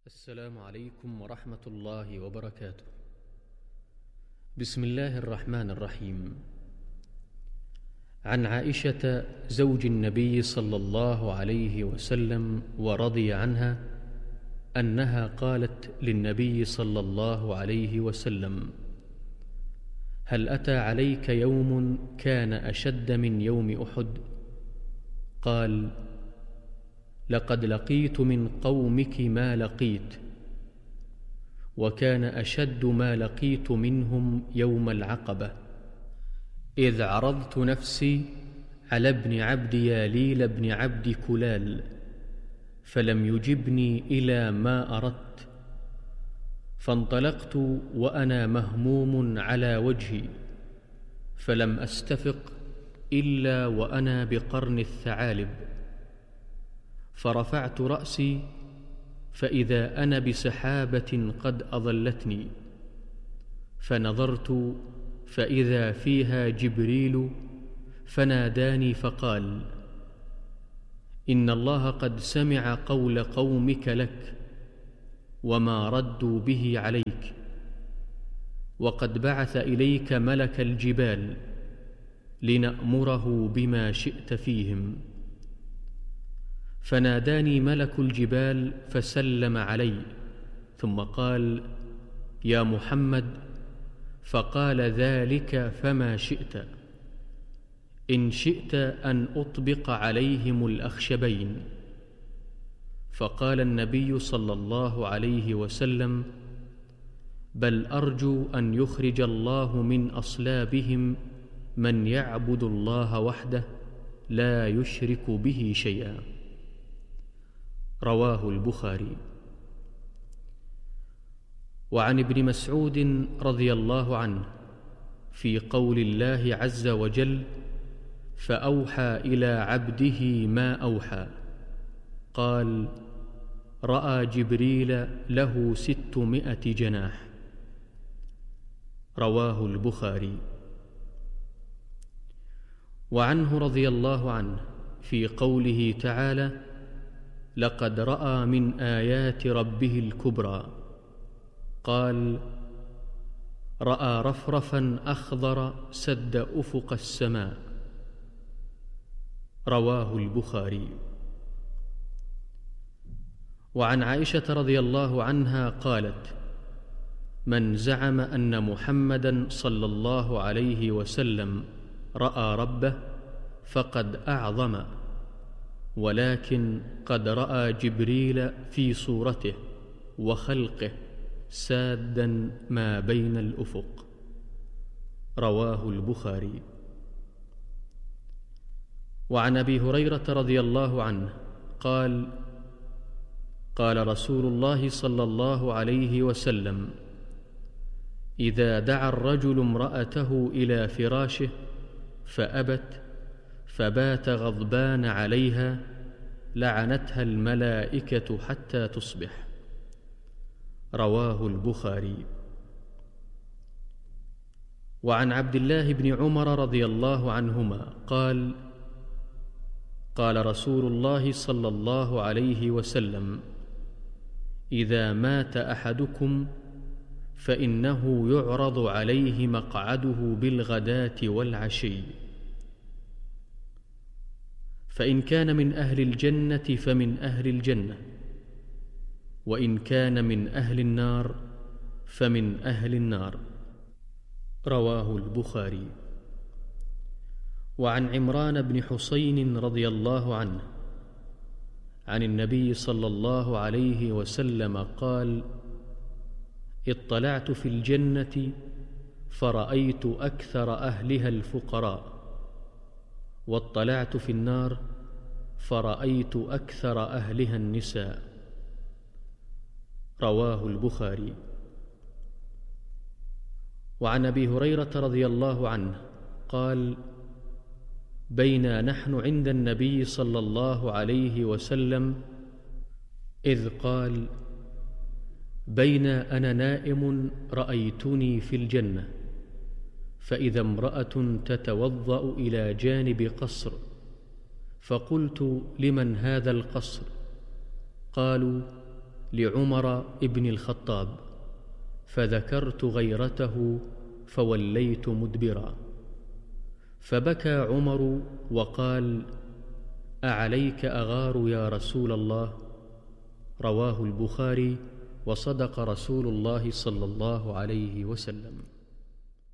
السلام عليكم ورحمة الله وبركاته. بسم الله الرحمن الرحيم. عن عائشة زوج النبي صلى الله عليه وسلم ورضي عنها أنها قالت للنبي صلى الله عليه وسلم: هل أتى عليك يوم كان أشد من يوم أحد؟ قال: لقد لقيت من قومك ما لقيت، وكان أشد ما لقيت منهم يوم العقبة، إذ عرضت نفسي على ابن عبد ياليل بن عبد كلال فلم يجبني إلى ما أردت، فانطلقت وأنا مهموم على وجهي، فلم أستفق إلا وأنا بقرن الثعالب، فرفعت رأسي فإذا أنا بسحابة قد أظلتني، فنظرت فإذا فيها جبريل فناداني فقال: إن الله قد سمع قول قومك لك وما ردوا به عليك، وقد بعث إليك ملك الجبال لنأمره بما شئت فيهم. فناداني ملك الجبال فسلم علي، ثم قال: يا محمد، فقال ذلك فما شئت، إن شئت أن أطبق عليهم الأخشبين. فقال النبي صلى الله عليه وسلم: بل أرجو أن يخرج الله من أصلابهم من يعبد الله وحده لا يشرك به شيئا. رواه البخاري. وعن ابن مسعود رضي الله عنه في قول الله عز وجل: فأوحى إلى عبده ما أوحى، قال: رأى جبريل له 600 جناح. رواه البخاري. وعنه رضي الله عنه في قوله تعالى: لقد رأى من آيات ربه الكبرى، قال: رأى رفرفا أخضر سد أفق السماء. رواه البخاري. وعن عائشة رضي الله عنها قالت: من زعم أن محمدا صلى الله عليه وسلم رأى ربه فقد أعظم، ولكن قد رأى جبريل في صورته وخلقه سادا ما بين الأفق. رواه البخاري. وعن أبي هريرة رضي الله عنه قال: قال رسول الله صلى الله عليه وسلم: إذا دعا الرجل امرأته إلى فراشه فأبت فبات غضبان عليها لعنتها الملائكة حتى تصبح. رواه البخاري. وعن عبد الله بن عمر رضي الله عنهما قال: قال رسول الله صلى الله عليه وسلم: إذا مات أحدكم فإنه يعرض عليه مقعده بالغداة والعشي، فإن كان من أهل الجنة فمن أهل الجنة، وإن كان من أهل النار فمن أهل النار. رواه البخاري. وعن عمران بن حسين رضي الله عنه عن النبي صلى الله عليه وسلم قال: اطلعت في الجنة فرأيت أكثر أهلها الفقراء، واطلعت في النار فرأيت أكثر أهلها النساء. رواه البخاري. وعن أبي هريرة رضي الله عنه قال: بينا نحن عند النبي صلى الله عليه وسلم إذ قال: بين أنا نائم رأيتني في الجنة، فإذا امرأة تتوضأ إلى جانب قصر، فقلت: لمن هذا القصر؟ قالوا: لعمر بن الخطاب، فذكرت غيرته فوليت مدبرا. فبكى عمر وقال: أعليك أغار يا رسول الله؟ رواه البخاري، وصدق رسول الله صلى الله عليه وسلم.